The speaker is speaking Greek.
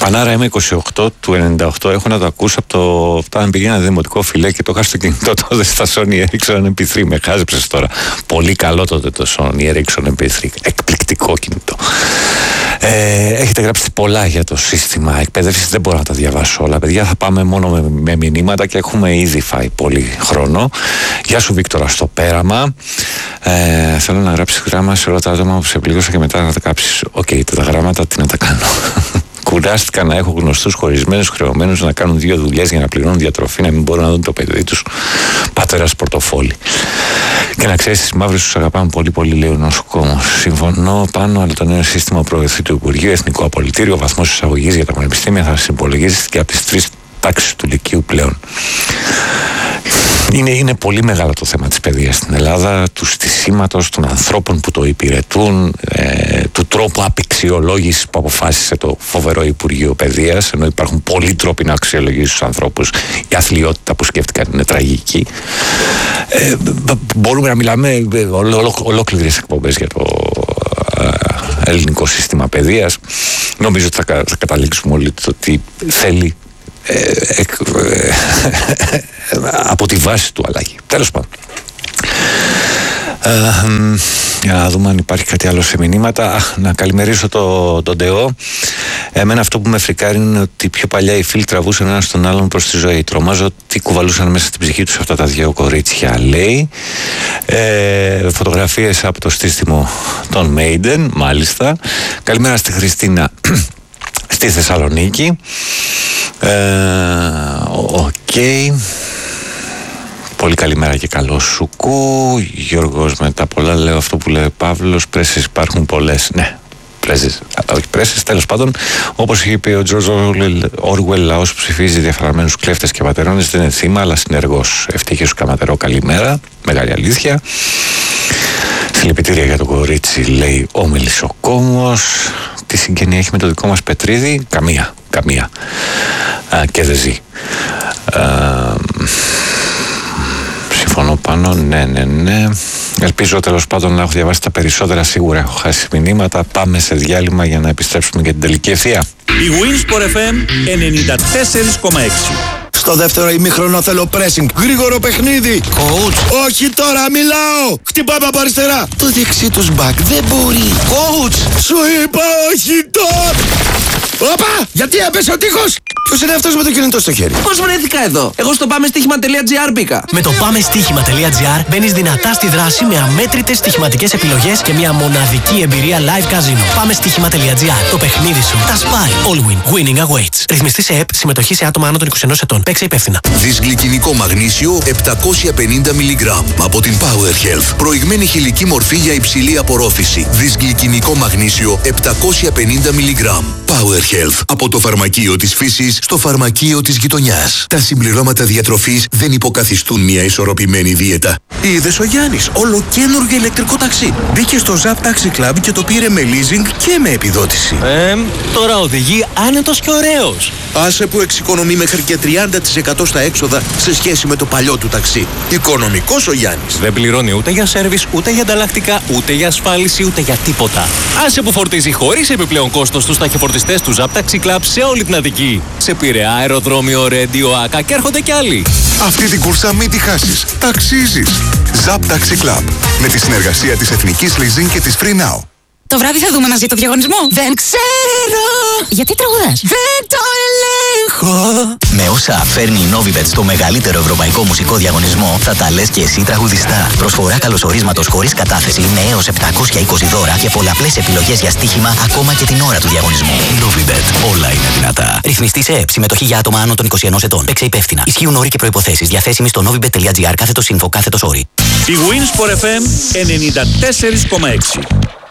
Πανάρα M28 του 98, έχω να το ακούσω όταν πήγαινα δημοτικό φιλέ και το είχα στο κινητό τότε στα Sony Ericsson MP3. Με χάζεψες τώρα. Πολύ καλό τότε το Sony Ericsson MP3. Εκπληκτικό κινητό. Έχετε γράψει πολλά για το σύστημα εκπαίδευσης, δεν μπορώ να τα διαβάσω όλα, παιδιά. Θα πάμε μόνο με μηνύματα και έχουμε ήδη φάει πολύ χρόνο. Γεια σου Βίκτορα στο πέραμα. Θέλω να γράψεις γράμμα σε όλα τα άτομα που σε πλήγωσα και μετά να τα κάψεις. Οκ, τα γράμματα τι να τα κάνω. Κουράστηκα να έχω γνωστούς χωρισμένους, χρεωμένους να κάνουν 2 δουλειές για να πληρώνουν διατροφή, να μην μπορούν να δουν το παιδί τους. Πατέρας πορτοφόλι. Και να ξέρεις, τις μαύρες τους αγαπάμε πολύ, πολύ, λέει ο νοσοκόμος. Συμφωνώ πάνω, αλλά το νέο σύστημα προωθεί του Υπουργείου, Εθνικό Απολυτήριο, βαθμός εισαγωγής για τα πανεπιστήμια θα συμπολογίζεται και από τις 3 τάξεις του Λυκείου πλέον. Είναι πολύ μεγάλο το θέμα της παιδείας στην Ελλάδα, του στισίματος, των ανθρώπων που το υπηρετούν, του τρόπου απεξιολόγησης που αποφάσισε το φοβερό Υπουργείο Παιδείας, ενώ υπάρχουν πολλοί τρόποι να αξιολογήσει τους ανθρώπους. Η αθλιότητα που σκέφτηκαν είναι τραγική. Μπορούμε να μιλάμε ολόκληρες εκπομπές για το ελληνικό σύστημα παιδείας. Νομίζω ότι θα καταλήξουμε όλοι το ότι θέλει από τη βάση του αλλαγή. Τέλος πάντων, για να δούμε αν υπάρχει κάτι άλλο σε μηνύματα. Να καλημερίσω τον Ντεό. Εμένα αυτό που με φρικάρει είναι ότι πιο παλιά οι φίλοι τραβούσαν ένα στον άλλον προς τη ζωή. Τρομάζω ότι κουβαλούσαν μέσα στην ψυχή τους αυτά τα 2 κορίτσια, λέει. Φωτογραφίες από το στήσιμο των Maiden, μάλιστα. Καλημέρα στη Χριστίνα στη Θεσσαλονίκη. Οκ. Πολύ καλημέρα και καλό σουκού. Γιώργος, μετά πολλά λέω αυτό που λέει Παύλος. Πρέσεις υπάρχουν πολλές. Ναι, πρέσεις, όχι πρέσεις. Τέλος πάντων, όπως είχε πει ο Τζορτζ Όργουελ, λαός που ψηφίζει διαφθαρμένους κλέφτες και πατερώνες δεν είναι θύμα αλλά συνεργός. Ευτυχής Καματερό, καλημέρα. Μεγάλη αλήθεια. Συλληπιτήρια για το κορίτσι, λέει ο Μελισσοκόμος. Τι συγγένεια έχει με το δικό μας Πετρίδη? Καμία. Και δεν ζει. Συμφωνώ πάνω, ναι. Ελπίζω τέλος πάντων να έχω διαβάσει τα περισσότερα, σίγουρα έχω χάσει μηνύματα. Πάμε σε διάλειμμα για να επιστρέψουμε για την τελική ευθεία. Η Winsport FM 94,6. Στο δεύτερο ημίχρονο θέλω pressing. Γρήγορο παιχνίδι. Coach. Όχι τώρα, μιλάω. Χτυπάμε από αριστερά. Το δεξί τους μπακ δεν μπορεί. Coach. Σου είπα όχι τώρα. Όπα! Γιατί έπεσε ο τείχος! Ποιος είναι αυτός με το κινητό στο χέρι? Πώς βρέθηκα εδώ? Εγώ στο πάμεστοίχημα.gr μπήκα. Με το πάμεστοίχημα.gr μπαίνεις δυνατά στη δράση με αμέτρητες στοιχηματικές επιλογές και μια μοναδική εμπειρία live casino. Πάμεστοίχημα.gr. Το παιχνίδι σου τα σπάει. All win. Winning awaits. Ρυθμιστή σε ΕΠ. Συμμετοχή σε άτομα άνω των 21 ετών. Παίξε υπεύθυνα. Δυσγλυκινικό μαγνήσιο 750 μιλιγκράμμ από την Power Health. Προηγμένη χηλική μορφή για υψηλή απορρόφηση. Δυσγλυκινικό μαγνήσιο 750 μιλιγκράμμ. Power Health. Από το φαρμακείο της φύσης στο φαρμακείο της γειτονιάς. Τα συμπληρώματα διατροφής δεν υποκαθιστούν μια ισορροπημένη δίαιτα. Είδες ο Γιάννης, ολοκαίνουργιο ηλεκτρικό ταξί. Μπήκε στο Zap Taxi Club και το πήρε με leasing και με επιδότηση. Τώρα οδηγεί άνετος και ωραίος. Άσε που εξοικονομεί μέχρι και 30% στα έξοδα σε σχέση με το παλιό του ταξί. Οικονομικός ο Γιάννης. Δεν πληρώνει ούτε για σέρβις, ούτε για ανταλλακτικά, ούτε για ασφάλιση, ούτε για τίποτα. Άσε που φορτίζει χωρίς επιπλέον κόστος στους ταχυφορτιστές του Zap Taxi Club σε όλη την Αττική. Σε Πειραιά, αεροδρόμιο, Ρέντιο, Άκα και έρχονται κι άλλοι. Αυτή την κούρσα μην τη χάσεις. Ταξίζεις. Zap Taxi Club. Με τη συνεργασία της Εθνικής Leasing και της Free Now. Το βράδυ θα δούμε μαζί το διαγωνισμό. Δεν ξέρω. Γιατί τραγουδάς? Δεν το ελέγχω. Με όσα φέρνει η Novibet στο μεγαλύτερο ευρωπαϊκό μουσικό διαγωνισμό, θα τα λες και εσύ τραγουδιστά. Προσφορά καλωσορίσματος χωρίς κατάθεση με έως 720 δώρα και πολλαπλές επιλογές για στοίχημα ακόμα και την ώρα του διαγωνισμού. Novibet. Όλα είναι δυνατά. Ρυθμιστή σε ΕΠ. Συμμετοχή για άτομα άνω των 21 ετών. Παίξε υπεύθυνα. Ισχύουν όροι και προϋποθέσεις. Διαθέσιμοι στο novibet.gr /info/όροι. Η Winsport FM 94,6.